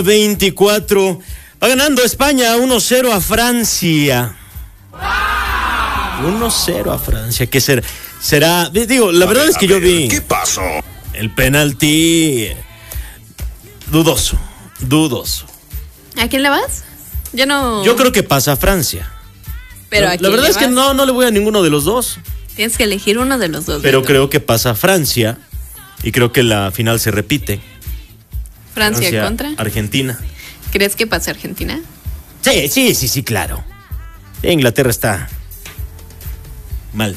24. Va ganando España 1-0 a Francia. 1-0 a Francia. ¿Qué será? Digo, la verdad es que yo vi. ¿Qué pasó? El penalti dudoso. ¿A quién le vas? Yo creo que pasa a Francia. Pero la verdad es que no le voy a ninguno de los dos. Tienes que elegir uno de los dos. Pero creo que pasa a Francia y creo que la final se repite. Francia contra Argentina. ¿Crees que pase Argentina? Sí, claro. Inglaterra está mal.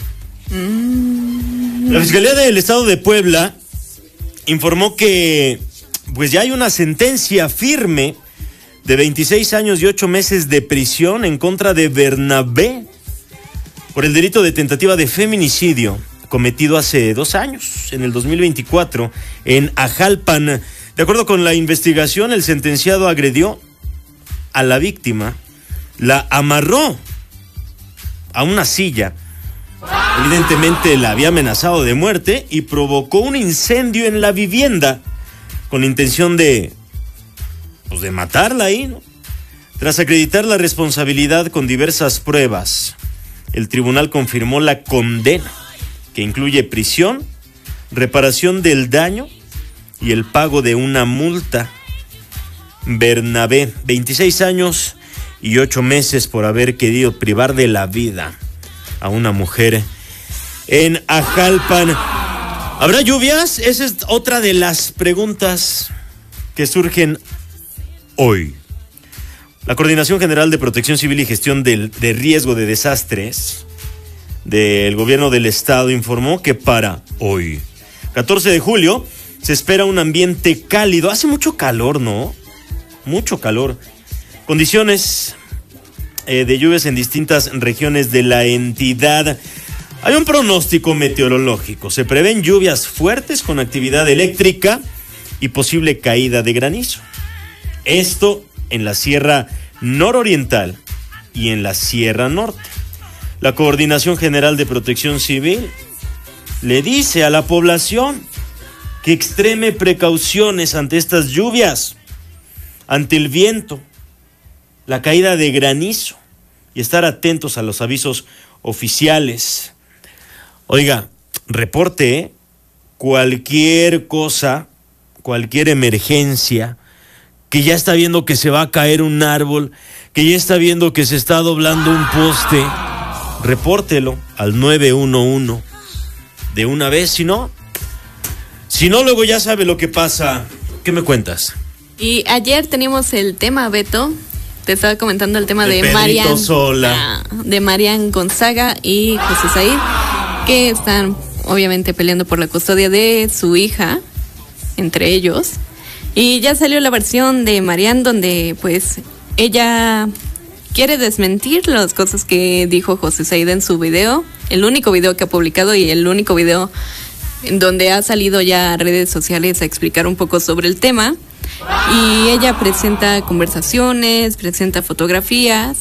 La Fiscalía del Estado de Puebla informó que pues ya hay una sentencia firme de 26 años y 8 meses de prisión en contra de Bernabé por el delito de tentativa de feminicidio cometido hace 2 años, en el 2024, en Ajalpan. De acuerdo con la investigación, el sentenciado agredió a la víctima, la amarró a una silla, evidentemente la había amenazado de muerte y provocó un incendio en la vivienda con intención de matarla ahí, ¿no? Tras acreditar la responsabilidad con diversas pruebas, el tribunal confirmó la condena, que incluye prisión, reparación del daño y el pago de una multa. Bernabé, 26 años y 8 meses por haber querido privar de la vida a una mujer en Ajalpan. ¿Habrá lluvias? Esa es otra de las preguntas que surgen hoy. La Coordinación General de Protección Civil y Gestión de Riesgo de Desastres del Gobierno del Estado informó que para hoy, 14 de julio, se espera un ambiente cálido. Hace mucho calor, ¿no? Mucho calor. Condiciones de lluvias en distintas regiones de la entidad. Hay un pronóstico meteorológico. Se prevén lluvias fuertes con actividad eléctrica y posible caída de granizo. Esto en la Sierra Nororiental y en la Sierra Norte. La Coordinación General de Protección Civil le dice a la población que extreme precauciones ante estas lluvias, ante el viento, la caída de granizo y estar atentos a los avisos oficiales. Oiga, reporte cualquier cosa, cualquier emergencia, que ya está viendo que se va a caer un árbol, que ya está viendo que se está doblando un poste, repórtelo al 911 de una vez, si no luego ya sabe lo que pasa. ¿Qué me cuentas? Y ayer teníamos el tema, Beto, te estaba comentando el tema de Marian Sola, de Marian Gonzaga y José Said, que están obviamente peleando por la custodia de su hija, entre ellos. Y ya salió la versión de Marian donde pues ella quiere desmentir las cosas que dijo José Said en su video, el único video que ha publicado y el único video en donde ha salido ya a redes sociales a explicar un poco sobre el tema. Y ella presenta conversaciones, presenta fotografías